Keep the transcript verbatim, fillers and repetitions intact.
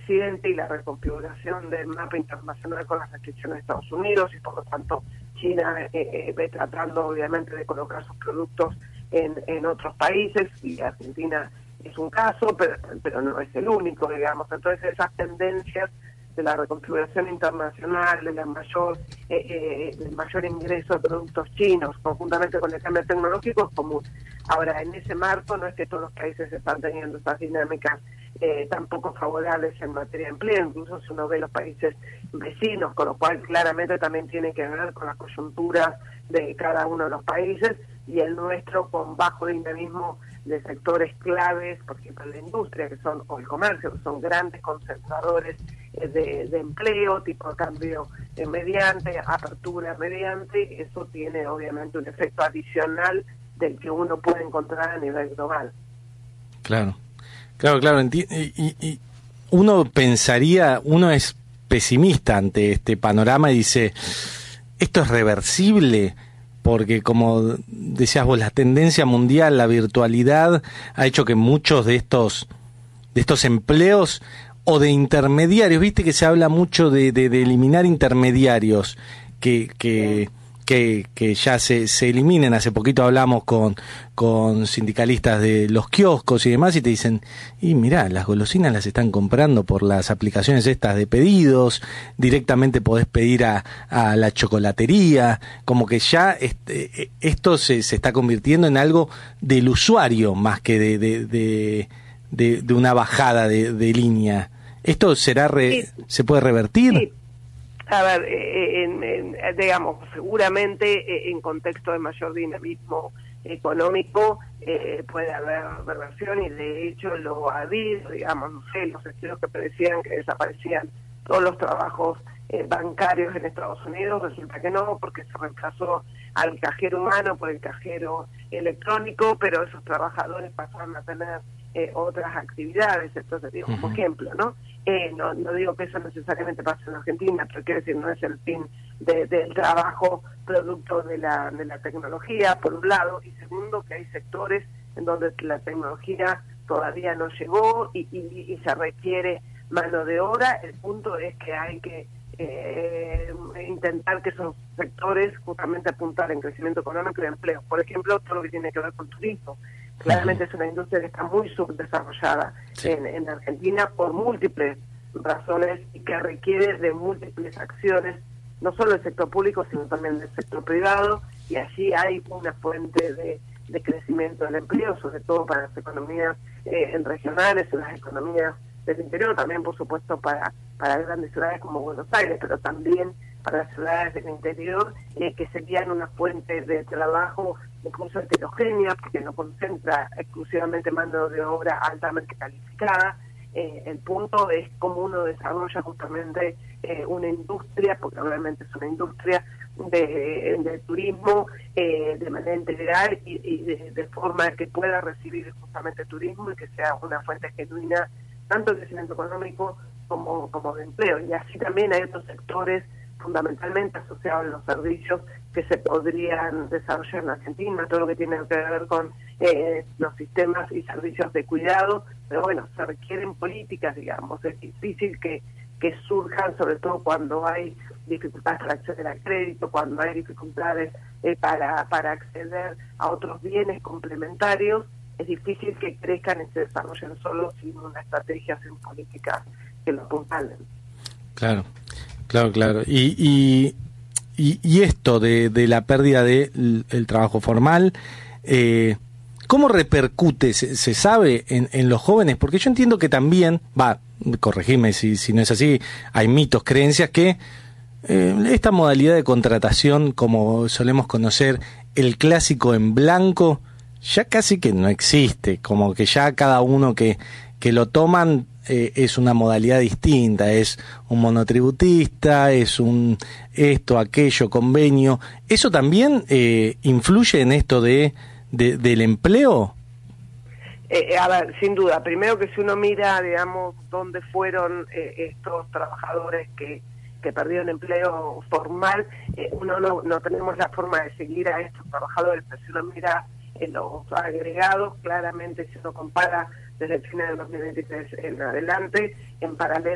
presidente y la reconfiguración del mapa internacional con las restricciones de Estados Unidos, y por lo tanto China eh, eh, ve tratando obviamente de colocar sus productos en, en otros países, y Argentina es un caso, pero, pero no es el único, digamos. Entonces esas tendencias de la reconfiguración internacional, de la mayor eh, eh, del mayor ingreso de productos chinos, conjuntamente con el cambio tecnológico, es común. Ahora, en ese marco no es que todos los países están teniendo estas dinámicas eh, tampoco favorables en materia de empleo, incluso si uno ve los países vecinos, con lo cual claramente también tiene que ver con la coyuntura de cada uno de los países, y el nuestro con bajo dinamismo de sectores claves, por ejemplo la industria, que son, o el comercio, que son grandes concentradores eh, de, de empleo, tipo de cambio eh, mediante, apertura mediante. Eso tiene obviamente un efecto adicional del que uno puede encontrar a nivel global. Claro, claro, claro. Y, y, y uno pensaría, uno es pesimista ante este panorama y dice, ¿esto es reversible? Porque como decías vos, la tendencia mundial, la virtualidad, ha hecho que muchos de estos de estos empleos o de intermediarios, viste que se habla mucho de, de, de eliminar intermediarios, que que que, que ya se, se eliminen. Hace poquito hablamos con, con sindicalistas de los kioscos y demás, y te dicen, y mirá, las golosinas las están comprando por las aplicaciones estas de pedidos, directamente podés pedir a, a la chocolatería, como que ya este, esto se, se está convirtiendo en algo del usuario más que de, de, de, de, de una bajada de, de línea. ¿Esto será re, sí. se puede revertir? Sí. A ver, eh, en, en, digamos, seguramente eh, en contexto de mayor dinamismo económico eh, puede haber reversión, y de hecho lo ha habido, digamos, no sé, los estudios que predecían que desaparecían todos los trabajos eh, bancarios en Estados Unidos, resulta que no, porque se reemplazó al cajero humano por el cajero electrónico, pero esos trabajadores pasaron a tener eh, otras actividades. Entonces digo, como uh-huh. ejemplo, ¿no? Eh, no, no digo que eso necesariamente pase en Argentina, pero quiero decir, no es el fin de, del trabajo producto de la, de la tecnología, por un lado, y segundo, que hay sectores en donde la tecnología todavía no llegó y, y, y se requiere mano de obra. El punto es que hay que eh, intentar que esos sectores justamente apuntar en crecimiento económico y empleo. Por ejemplo, todo lo que tiene que ver con turismo. Claramente es una industria que está muy subdesarrollada sí. en, en Argentina por múltiples razones, y que requiere de múltiples acciones, no solo del sector público, sino también del sector privado, y allí hay una fuente de, de crecimiento del empleo, sobre todo para las economías eh, regionales, en las economías del interior, también por supuesto para, para grandes ciudades como Buenos Aires, pero también para las ciudades del interior, eh, que serían una fuente de trabajo incluso heterogénea, porque no concentra exclusivamente mano de obra altamente calificada. Eh, el punto es cómo uno desarrolla justamente eh, una industria, porque obviamente es una industria de, de turismo eh, de manera integral y, y de, de forma que pueda recibir justamente turismo y que sea una fuente genuina tanto de crecimiento económico como, como de empleo. Y así también hay otros sectores fundamentalmente asociados a los servicios que se podrían desarrollar en Argentina, todo lo que tiene que ver con eh, los sistemas y servicios de cuidado, pero bueno, se requieren políticas, digamos. Es difícil que, que surjan, sobre todo cuando hay dificultades para acceder al crédito, cuando hay dificultades eh, para, para acceder a otros bienes complementarios. Es difícil que crezcan y se desarrollen solo sin una estrategia, sin políticas que lo apuntalen. Claro, claro, claro. Y, y, y, y esto de, de la pérdida del de trabajo formal, eh, ¿cómo repercute, se, se sabe, en, en los jóvenes? Porque yo entiendo que también, va, corregime si, si no es así, hay mitos, creencias que eh, esta modalidad de contratación, como solemos conocer, el clásico en blanco, ya casi que no existe, como que ya cada uno que, que lo toman eh, es una modalidad distinta, es un monotributista, es un esto, aquello, convenio. ¿Eso también eh, influye en esto de, de del empleo? Eh, a ver, sin duda, primero que si uno mira, digamos, dónde fueron eh, estos trabajadores que, que perdieron empleo formal, eh, uno no, no tenemos la forma de seguir a estos trabajadores, pero si uno mira en los agregados, claramente si uno compara desde el final de dos mil veintitrés en adelante, en paralelo